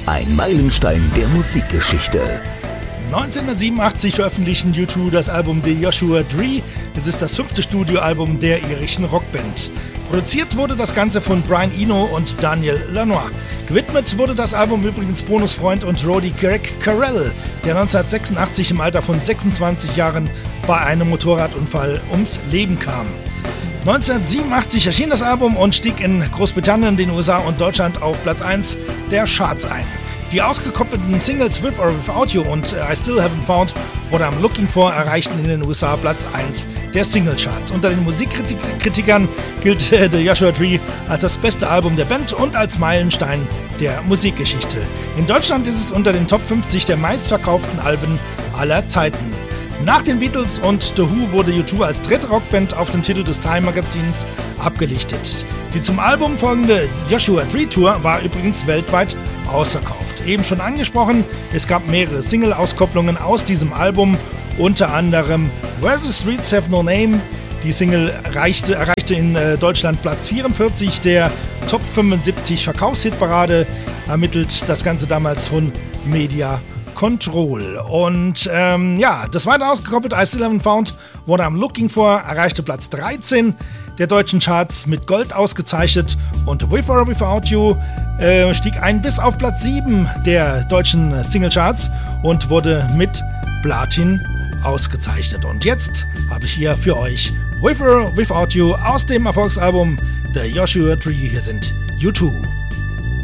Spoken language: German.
Ein Meilenstein der Musikgeschichte. 1987 veröffentlichten U2 das Album The Joshua Tree. Es ist das 5. Studioalbum der irischen Rockband. Produziert wurde das Ganze von Brian Eno und Daniel Lanois. Gewidmet wurde das Album übrigens Bonos Freund und Roadie Greg Carrell, der 1986 im Alter von 26 Jahren bei einem Motorradunfall ums Leben kam. 1987 erschien das Album und stieg in Großbritannien, den USA und Deutschland auf Platz 1 der Charts ein. Die ausgekoppelten Singles With or Without You und I Still Haven't Found What I'm Looking For erreichten in den USA Platz 1 der Singlecharts. Unter den Musikkritikern gilt The Joshua Tree als das beste Album der Band und als Meilenstein der Musikgeschichte. In Deutschland ist es unter den Top 50 der meistverkauften Alben aller Zeiten. Nach den Beatles und The Who wurde U2 als dritte Rockband auf dem Titel des Time-Magazins abgelichtet. Die zum Album folgende Joshua Tree Tour war übrigens weltweit ausverkauft. Eben schon angesprochen, es gab mehrere Single-Auskopplungen aus diesem Album, unter anderem Where the Streets Have No Name. Die Single erreichte in Deutschland Platz 44 der Top 75 Verkaufshitparade, ermittelt das Ganze damals von Media Control. Und das weiter ausgekoppelt, I Still Haven't Found What I'm Looking For erreichte Platz 13 der deutschen Charts, mit Gold ausgezeichnet, und With or Without You stieg ein bis auf Platz 7 der deutschen Singlecharts und wurde mit Platin ausgezeichnet. Und jetzt habe ich hier für euch With or Without You aus dem Erfolgsalbum The Joshua Tree. Hier sind U2.